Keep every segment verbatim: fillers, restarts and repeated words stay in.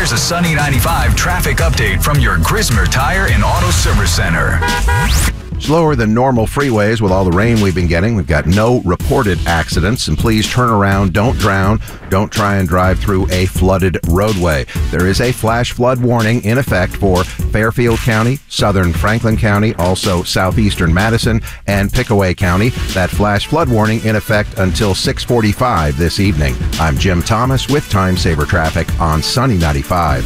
Here's a Sunny ninety-five traffic update from your Grismer Tire and Auto Service Center. Slower than normal freeways with all the rain we've been getting. We've got no reported accidents, and please turn around, don't drown, don't try and drive through a flooded roadway. There is a flash flood warning in effect for Fairfield County, southern Franklin County, also southeastern Madison and Pickaway County. That flash flood warning in effect until six forty-five this evening. I'm Jim Thomas with Time Saver Traffic on Sunny ninety-five.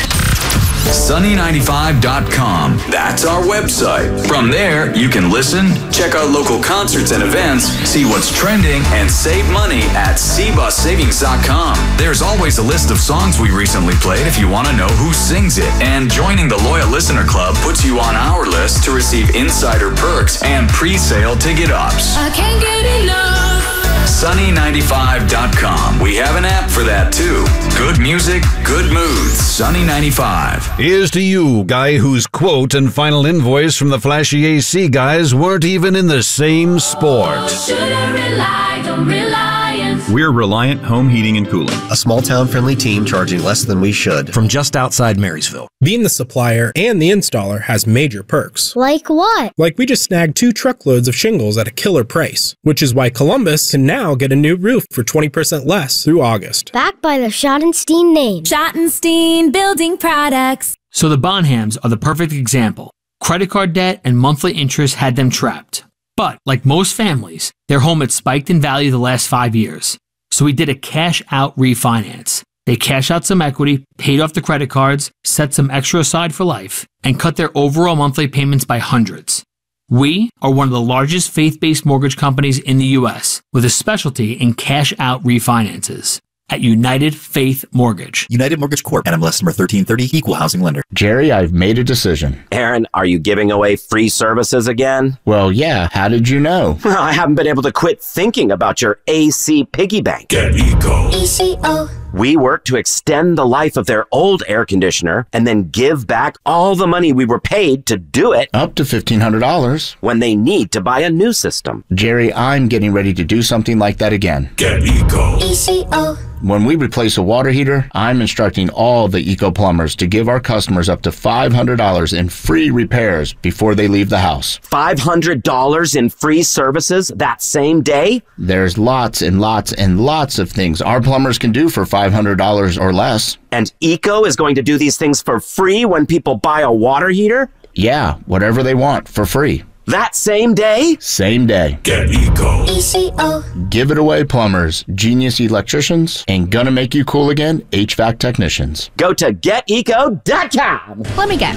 Sunny ninety-five dot com. That's our website. From there, you can listen, check out local concerts and events, see what's trending, and save money at c bus savings dot com. There's always a list of songs we recently played if you want to know who sings it. And joining the Loyal Listener Club puts you on our list to receive insider perks and pre-sale ticket ups. I can't get enough. Sunny ninety-five dot com. We have an app for that too. Good music, good moods. Sunny ninety-five. Here's to you, guy whose quote and final invoice from the flashy A C guys weren't even in the same sport. Oh, should I rely on Reliance? We're Reliant Home Heating and Cooling. A small town friendly team charging less than we should. From just outside Marysville. Being the supplier and the installer has major perks. Like what? Like we just snagged two truckloads of shingles at a killer price, which is why Columbus can now get a new roof for twenty percent less through August. Backed by the Schottenstein name. Schottenstein Building Products. So the Bonhams are the perfect example. Credit card debt and monthly interest had them trapped. But, like most families, their home had spiked in value the last five years. So we did a cash-out refinance. They cashed out some equity, paid off the credit cards, set some extra aside for life, and cut their overall monthly payments by hundreds. We are one of the largest faith-based mortgage companies in the U S with a specialty in cash-out refinances. At United Faith Mortgage. United Mortgage Corp. N M L S number thirteen thirty, equal housing lender. Jerry, I've made a decision. Aaron, are you giving away free services again? Well, yeah. How did you know? Well, I haven't been able to quit thinking about your A C piggy bank. Get Eco. E C O. We work to extend the life of their old air conditioner and then give back all the money we were paid to do it. Up to fifteen hundred dollars. When they need to buy a new system. Jerry, I'm getting ready to do something like that again. Get Eco. E C O. When we replace a water heater, I'm instructing all the Eco plumbers to give our customers up to five hundred dollars in free repairs before they leave the house. five hundred dollars in free services that same day? There's lots and lots and lots of things our plumbers can do for five hundred dollars or less. And Eco is going to do these things for free when people buy a water heater? Yeah, whatever they want for free. That same day? Same day. Get Eco. E C O. Give it away, plumbers, genius electricians, and gonna make you cool again, H V A C technicians. Go to get eco dot com. Let me guess.